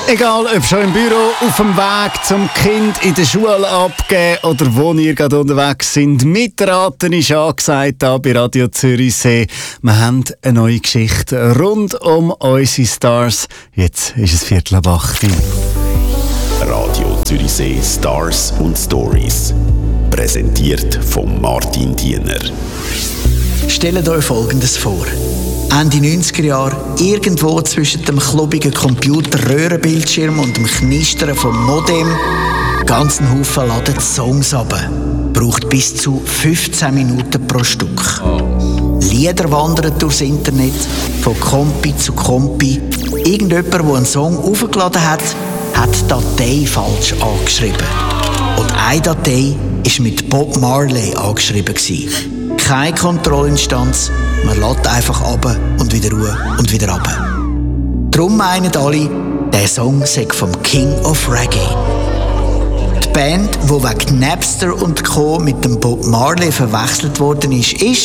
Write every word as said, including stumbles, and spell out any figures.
Egal, ob schon im Büro, auf dem Weg zum Kind in der Schule abgeben oder wo ihr gerade unterwegs sind, mitraten ist angesagt hier bei Radio Zürichsee. Wir haben eine neue Geschichte rund um unsere Stars. Jetzt ist es Viertel ab acht. Radio Zürichsee Stars und Stories. Präsentiert von Martin Diener. Stellt euch Folgendes vor. Ende neunziger Jahre, irgendwo zwischen dem klubbigen Computer-Röhrenbildschirm und dem Knistern vom Modem, ganzen Haufen laden Songs runter. Braucht bis zu fünfzehn Minuten pro Stück. Lieder wandern durchs Internet, von Kompi zu Kompi. Irgendjemand, der einen Song aufgeladen hat, hat die Datei falsch angeschrieben. Und eine Datei war mit Bob Marley angeschrieben. Keine Kontrollinstanz, man lädt einfach runter und wieder ruhe und wieder runter. Darum meinen alle, der Song sei vom King of Reggae. Die Band, die wegen Napster und Co. mit dem Bob Marley verwechselt worden ist, ist